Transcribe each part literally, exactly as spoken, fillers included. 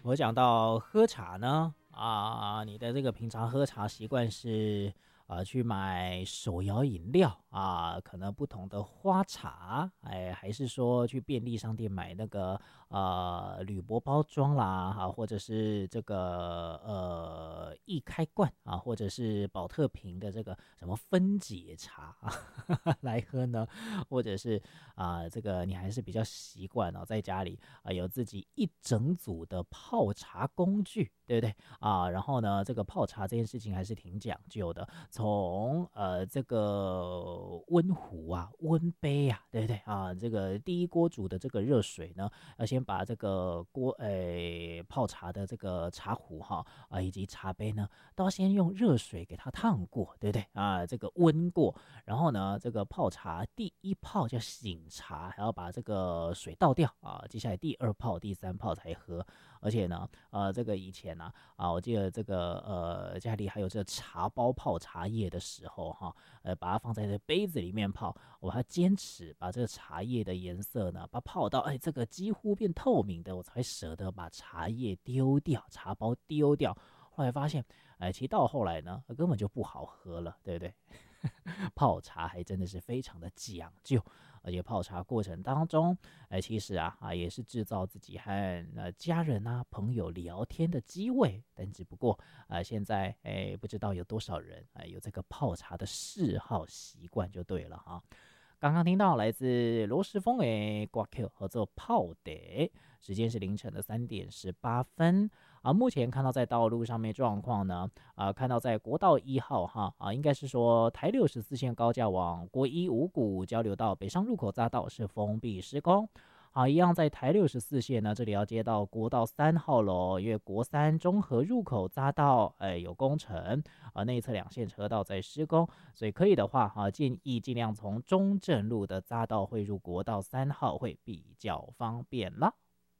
我讲到喝茶呢，啊，你的这个平常喝茶习惯是呃去买手摇饮料啊，可能不同的花茶，哎，还是说去便利商店买那个呃铝箔包装啦，啊，或者是这个呃易开罐啊，或者是宝特瓶的这个什么分解茶啊来喝呢？或者是啊、这个你还是比较习惯哦，在家里啊、有自己一整组的泡茶工具，对不对啊？然后呢，这个泡茶这件事情还是挺讲究的，从呃这个温壶啊、温杯啊，对不对啊？这个第一锅煮的这个热水呢，要先把这个锅诶泡茶的这个茶壶哈啊以及茶杯呢，都要先用热水给它烫过，对不对啊？这个温过，然后呢，这个泡茶第一泡叫醒茶，还要把这个水倒掉啊。接下来第二泡、第三泡才喝。而且呢，呃，这个以前呢、啊，啊，我记得这个呃家里还有这个茶包泡茶叶的时候哈，呃，把它放在这杯子里面泡，我还坚持把这个茶叶的颜色呢，把它泡到哎这个几乎变透明的，我才舍得把茶叶丢掉，茶包丢掉。后来发现，哎，其实到后来呢，根本就不好喝了，对不对？泡茶还真的是非常的讲究，而且泡茶过程当中，哎，其实啊啊也是制造自己和呃家人啊朋友聊天的机会，但只不过啊、呃现在哎不知道有多少人哎有这个泡茶的嗜好习惯就对了哈。刚刚听到来自罗时丰诶挂 Q 合作泡的，时间是凌晨的三点十八分啊。目前看到在道路上面状况呢，啊，看到在国道一号哈啊，应该是说台六十四线高架往国一五股交流道北上入口匝道是封闭施工。好，一样在台六十四线呢，这里要接到国道三号喽，因为国三中和入口匝道，哎，有工程啊，内侧两线车道在施工，所以可以的话啊，建议尽量从中正路的匝道汇入国道三号会比较方便啦。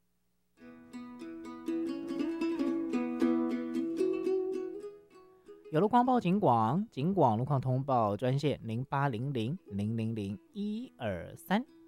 有路光报警广，警广路况通报专线零八零零零零零一二三。